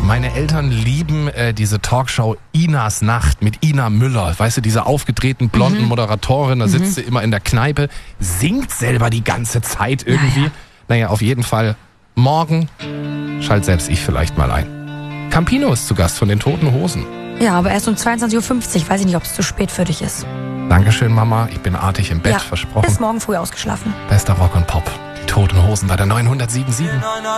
Meine Eltern lieben diese Talkshow Inas Nacht mit Ina Müller. Weißt du, diese aufgedrehten blonden Moderatorin, da sitzt sie immer in der Kneipe, singt selber die ganze Zeit irgendwie. Naja, auf jeden Fall morgen schalt selbst ich vielleicht mal ein. Campino ist zu Gast von den Toten Hosen. Ja, aber erst um 22.50 Uhr. Weiß ich nicht, ob es zu spät für dich ist. Dankeschön, Mama. Ich bin artig im Bett, Ja, versprochen. bis morgen früh ausgeschlafen. Bester Rock und Pop. Die Toten Hosen bei der 907.7.